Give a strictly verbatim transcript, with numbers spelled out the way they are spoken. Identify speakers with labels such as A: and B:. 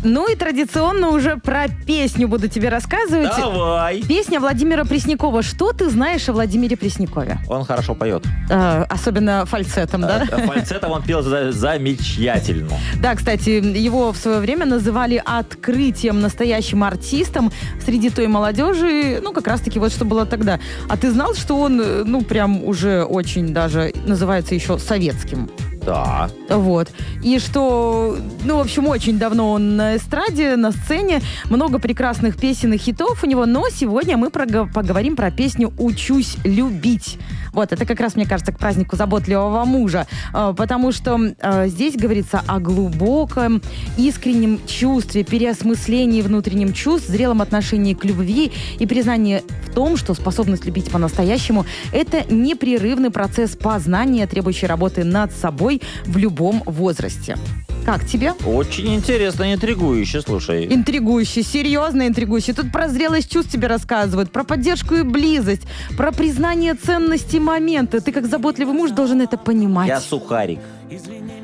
A: Ну и традиционно уже про песню буду тебе рассказывать.
B: Давай.
A: Песня Владимира Преснякова. Что ты знаешь о Владимире Преснякове?
B: Он хорошо поет.
A: Э, особенно фальцетом, да?
B: А, фальцетом он пел за- замечательно.
A: Да, кстати, его в свое время называли открытием, настоящим артистом среди той молодежи. Ну, как раз-таки вот что было тогда. А ты знал, что он, ну, прям уже очень даже называется еще советским?
B: Да.
A: Вот. И что, ну, в общем, очень давно он на эстраде, на сцене. Много прекрасных песен и хитов у него. Но сегодня мы прого- поговорим про песню «Учусь любить». Вот, это как раз, мне кажется, к празднику заботливого мужа. Э, потому что э, здесь говорится о глубоком, искреннем чувстве, переосмыслении внутренним чувств, зрелом отношении к любви и признании в том, что способность любить по-настоящему – это непрерывный процесс познания, требующий работы над собой в любом возрасте. Как тебе?
B: Очень интересно, интригующе, слушай.
A: Интригующе, серьезно интригующе. Тут про зрелость чувств тебе рассказывают, про поддержку и близость, про признание ценности момента. Ты как заботливый муж должен это понимать.
B: Я сухарик.